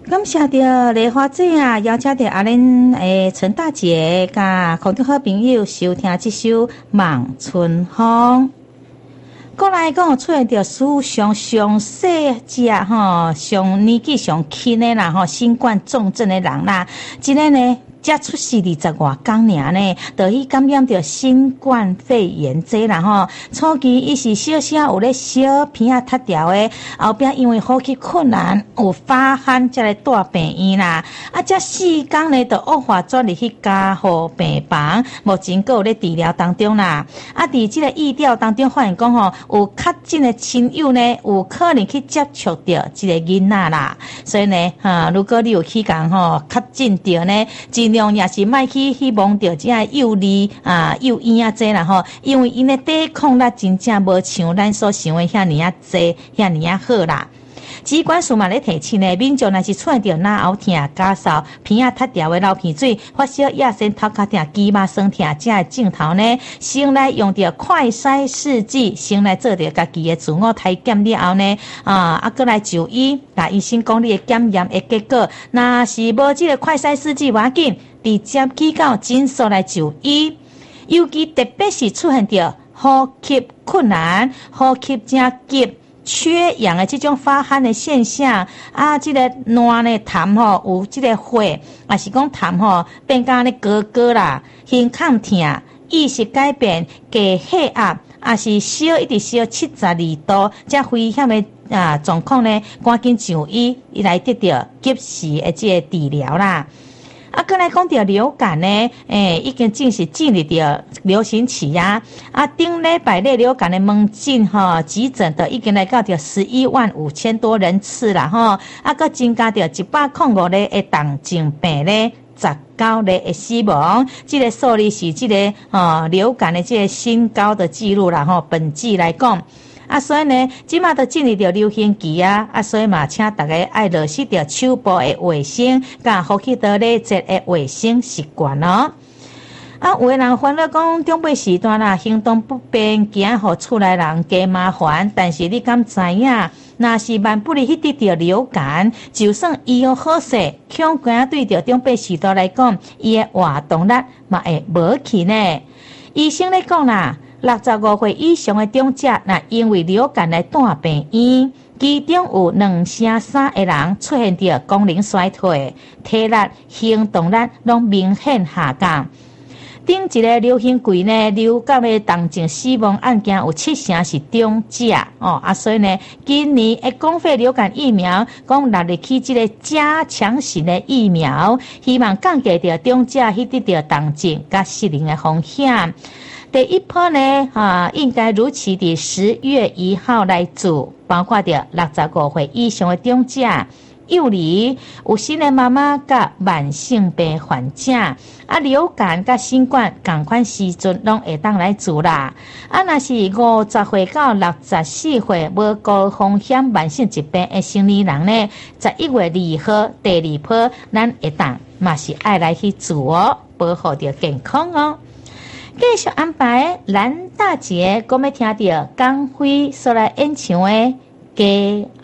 感谢着丽花姐啊，邀请着阿恁陈大姐甲空中好朋友收听这首《望春风》。过来讲出现着史上上细只吼，上年纪上轻的啦吼，新冠重症的人啦，今日呢才出世20外天尔呢，就去感染着新冠肺炎这啦吼。初期伊是小小有咧小鼻啊塌掉的，后壁因为呼吸困难有发汗，才来带病院啦。啊，这4天呢，就恶化转入去加护病房，目前还有咧治疗当中啦。啊，伫这个疫调当中发现讲吼，有确诊的亲友呢，有可能去接触到这个囡仔啦。所以呢，如果你有去讲吼确诊到呢，尽量也是莫去希望着这幼儿幼婴啊这啦吼，因为因的抵抗力真正无像咱所想的遐尼啊济，遐尼啊好啦。疾管署嘛咧提醒呢，民众若是出现着脑后痛、咳嗽、鼻啊塌掉的流鼻水、发烧、夜身头壳痛、肌肉酸痛，这个镜头呢，先来用着快筛试剂，先来做着家己的自我体检了后呢，过来就医，甲医生讲你的检验的结果，若是无这个快筛试剂，无要紧，直接去到诊所来就医。尤其特别是出现着呼吸困难、呼吸真急、缺氧的这种发汗的现象啊，这个烂的痰吼有这个火，也是讲痰吼变甲咧高高啦，胸腔痛、意识改变、低血压，也是烧一直烧72度，这危险的状况呢，赶紧就医，伊来得到及时的这个治疗啦。过来讲到流感呢，已经正式进入到流行期啊！顶礼拜咧流感的门诊急诊都已经来到着115000多人次啦吼，佮增加着105例的重症病例，19例的死亡，这个数字是这个流感的这个新高的记录啦吼。本季来讲。所以呢，即马都进入着流行期啊，所以嘛，请大家爱落实着手部的卫生，甲呼吸道咧这的卫生习惯哦。有的人烦恼讲中辈时段啦，行动不便，惊互厝内人加麻烦。但是你敢知影，若是万不利去得着流感，就算医药好势，恐惊对着中辈时段来讲，伊的活动力嘛会无去呢。医生咧讲啦。65岁以上的长者，那因为流感来住病院，其中有2成3的人出现着功能衰退，体力、行动力拢明显下降。顶一个流行季呢，流感的重症死亡案件有7成是长者所以呢，今年的公费流感疫苗，讲纳入去这个加强型的疫苗，希望降低着长者去得着重症甲失灵的风险。第一波呢，应该如期的10月1号来做，包括着65岁以上的长者、幼儿、有新的妈妈甲慢性病患者，流感甲新冠同款时阵拢会当来做啦。若是50岁到64岁无高风险慢性疾病的成年人呢，11月2号第2波，咱会当嘛是爱来去做哦，保护着健康哦。继续安排蓝大姐，我们听到江辉所来演唱的《